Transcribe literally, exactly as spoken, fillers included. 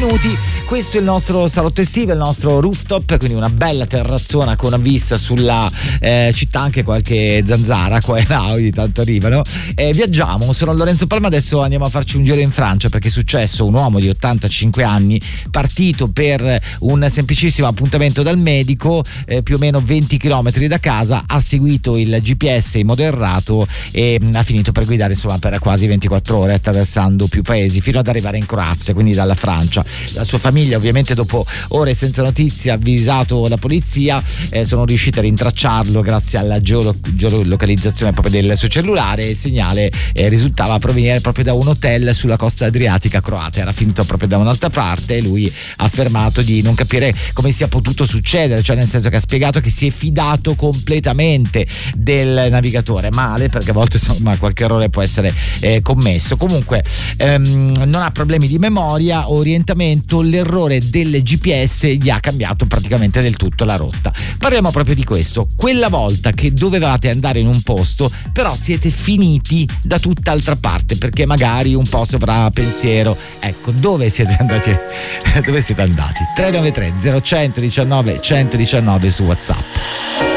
minuti. Questo è il nostro salotto estivo, il nostro rooftop, quindi una bella terrazzona con una vista sulla eh, città, anche qualche zanzara qua e là ogni tanto arrivano. Eh, viaggiamo, sono Lorenzo Palma, adesso andiamo a farci un giro in Francia, perché è successo un uomo di ottantacinque anni partito per un semplicissimo appuntamento dal medico, eh, più o meno venti chilometri da casa, ha seguito il G P S in modo errato e mh, ha finito per guidare insomma per quasi ventiquattro ore, attraversando più paesi fino ad arrivare in Croazia, quindi dalla Francia. La sua famiglia ovviamente, dopo ore senza notizie, ha avvisato la polizia, eh, sono riusciti a rintracciarlo grazie alla geolo- geolocalizzazione proprio del suo cellulare. Il segnale eh, risultava provenire proprio da un hotel sulla costa adriatica croata, era finito proprio da un'altra parte e lui ha affermato di non capire come sia potuto succedere, cioè nel senso che ha spiegato che si è fidato completamente del navigatore. Male, perché a volte insomma qualche errore può essere eh, commesso. Comunque ehm, non ha problemi di memoria, orientamento, l'errore del G P S gli ha cambiato praticamente del tutto la rotta. Parliamo proprio di questo, quella volta che dovevate andare in un posto però siete finiti da tutt'altra parte perché magari un po' sovrappensiero. Ecco, dove siete andati? Dove siete andati? tre nove tre zero uno uno uno uno uno su WhatsApp.